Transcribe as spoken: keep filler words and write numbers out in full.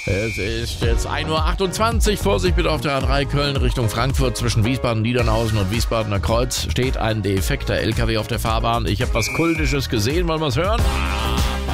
Es ist jetzt ein Uhr achtundzwanzig. Vorsicht bitte auf der A drei Köln Richtung Frankfurt. Zwischen Wiesbaden-Niedernhausen und Wiesbadener Kreuz steht ein defekter L K W auf der Fahrbahn. Ich habe was Kultisches gesehen. Wollen wir es hören?